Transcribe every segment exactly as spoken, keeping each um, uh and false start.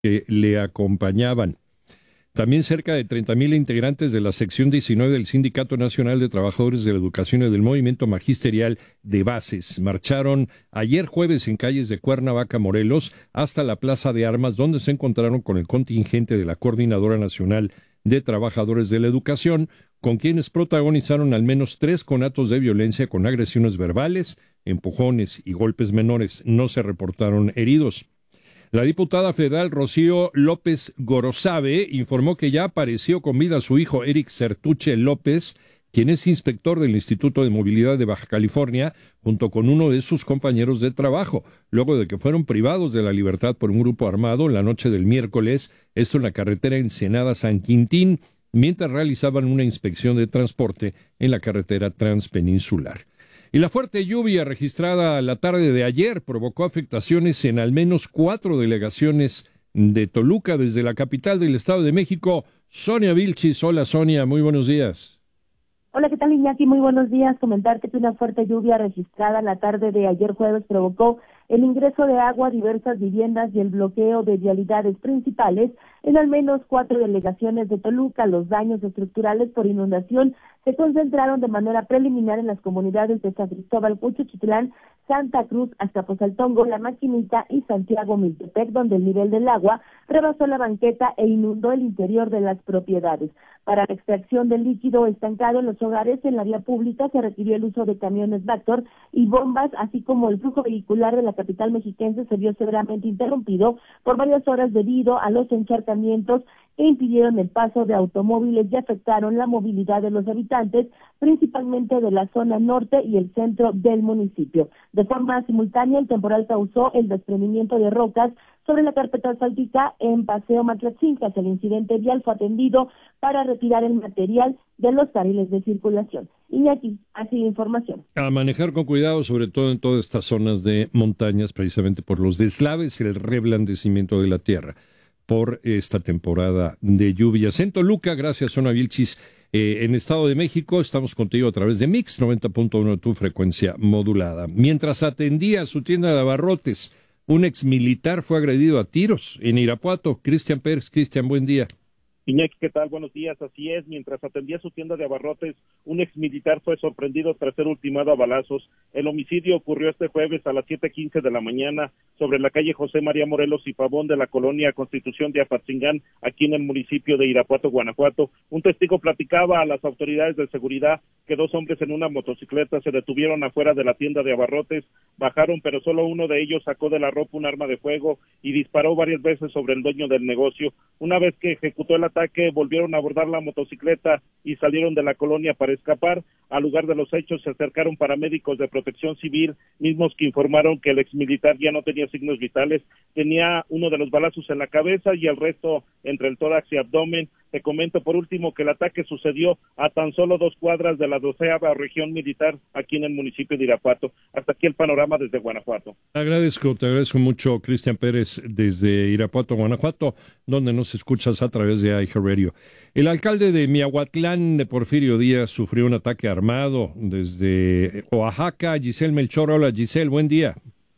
que le acompañaban. También cerca de treinta mil integrantes de la sección diecinueve del Sindicato Nacional de Trabajadores de la Educación y del Movimiento Magisterial de Bases marcharon ayer jueves en calles de Cuernavaca, Morelos, hasta la Plaza de Armas, donde se encontraron con el contingente de la Coordinadora Nacional de Trabajadores de la Educación, con quienes protagonizaron al menos tres conatos de violencia con agresiones verbales, empujones y golpes menores. No se reportaron heridos. La diputada federal Rocío López Gorosabe informó que ya apareció con vida su hijo Eric Sertuche López, quien es inspector del Instituto de Movilidad de Baja California, junto con uno de sus compañeros de trabajo, luego de que fueron privados de la libertad por un grupo armado la noche del miércoles, esto en la carretera Ensenada-San Quintín, mientras realizaban una inspección de transporte en la carretera transpeninsular. Y la fuerte lluvia registrada la tarde de ayer provocó afectaciones en al menos cuatro delegaciones de Toluca desde la capital del Estado de México. Sonia Vilchis, hola Sonia, muy buenos días. Hola, ¿qué tal, Iñaki? Muy buenos días. Comentarte que una fuerte lluvia registrada la tarde de ayer jueves provocó el ingreso de agua a diversas viviendas y el bloqueo de vialidades principales en al menos cuatro delegaciones de Toluca. Los daños estructurales por inundación se concentraron de manera preliminar en las comunidades de San Cristóbal, Cuchichitlán, Santa Cruz, Azcapotzaltongo, La Maquinita y Santiago Miltepec, donde el nivel del agua rebasó la banqueta e inundó el interior de las propiedades. Para la extracción del líquido estancado en los hogares en la vía pública se requirió el uso de camiones Vactor y bombas, así como el flujo vehicular de la capital mexiquense se vio severamente interrumpido por varias horas debido a los encharcamientos que impidieron el paso de automóviles y afectaron la movilidad de los habitantes, principalmente de la zona norte y el centro del municipio. De forma simultánea, el temporal causó el desprendimiento de rocas sobre la carpeta asfáltica en Paseo Matlatzincas. El incidente vial fue atendido para retirar el material de los carriles de circulación. Iñaki, así la información. A manejar con cuidado, sobre todo en todas estas zonas de montañas, precisamente por los deslaves y el reblandecimiento de la tierra por esta temporada de lluvias. En Toluca, gracias, Sonia Vilchis. Eh, en Estado de México, estamos contigo a través de Mix noventa punto uno de tu frecuencia modulada. Mientras atendía su tienda de abarrotes, un ex militar fue agredido a tiros en Irapuato. Cristian Pérez. Cristian, buen día. Iñaki, ¿qué tal? Buenos días. Así es, mientras atendía su tienda de abarrotes, un exmilitar fue sorprendido tras ser ultimado a balazos. El homicidio ocurrió este jueves a las siete quince de la mañana sobre la calle José María Morelos y Pavón de la colonia Constitución de Apatzingán, aquí en el municipio de Irapuato, Guanajuato. Un testigo platicaba a las autoridades de seguridad que dos hombres en una motocicleta se detuvieron afuera de la tienda de abarrotes, bajaron, pero solo uno de ellos sacó de la ropa un arma de fuego y disparó varias veces sobre el dueño del negocio. Una vez que ejecutó el ataque, volvieron a abordar la motocicleta y salieron de la colonia para escapar. Al lugar de los hechos se acercaron paramédicos de Protección Civil, mismos que informaron que el exmilitar ya no tenía signos vitales, tenía uno de los balazos en la cabeza y el resto entre el tórax y abdomen. Te comento por último que el ataque sucedió a tan solo dos cuadras de la doceava región militar aquí en el municipio de Irapuato. Hasta aquí el panorama desde Guanajuato. Te agradezco, te agradezco mucho, Cristian Pérez, desde Irapuato, Guanajuato, donde nos escuchas a través de iHeartRadio. El alcalde de Miahuatlán, de Porfirio Díaz, sufrió un ataque armado desde Oaxaca. Giselle Melchor, hola Giselle, buen día.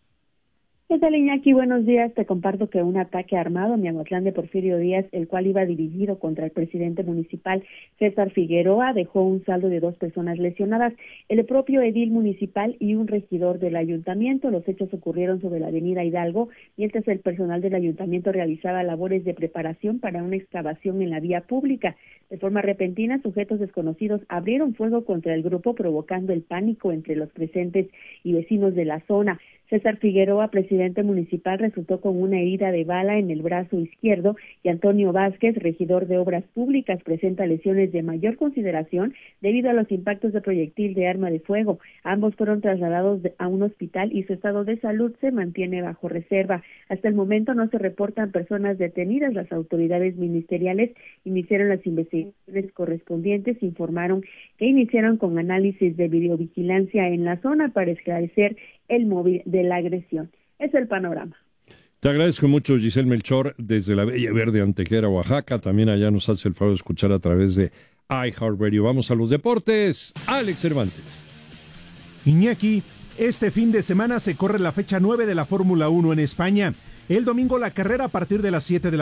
¿Qué tal, Iñaki? Buenos días. Te comparto que un ataque armado en Miahuatlán de Porfirio Díaz, el cual iba dirigido contra el presidente municipal César Figueroa, dejó un saldo de dos personas lesionadas, el propio edil municipal y un regidor del ayuntamiento. Los hechos ocurrieron sobre la avenida Hidalgo, mientras el personal del ayuntamiento realizaba labores de preparación para una excavación en la vía pública. De forma repentina, sujetos desconocidos abrieron fuego contra el grupo, provocando el pánico entre los presentes y vecinos de la zona. César Figueroa, presidente municipal, resultó con una herida de bala en el brazo izquierdo y Antonio Vázquez, regidor de Obras Públicas, presenta lesiones de mayor consideración debido a los impactos de proyectil de arma de fuego. Ambos fueron trasladados a un hospital y su estado de salud se mantiene bajo reserva. Hasta el momento no se reportan personas detenidas. Las autoridades ministeriales iniciaron las investigaciones correspondientes, informaron que iniciaron con análisis de videovigilancia en la zona para esclarecer el móvil de la agresión. Es el panorama. Te agradezco mucho, Giselle Melchor, desde la Bella Verde, Antequera, Oaxaca. También allá nos hace el favor de escuchar a través de iHeartRadio. Vamos a los deportes. Alex Cervantes. Iñaki, este fin de semana se corre la fecha nueve de la Fórmula uno en España. El domingo la carrera a partir de las siete de la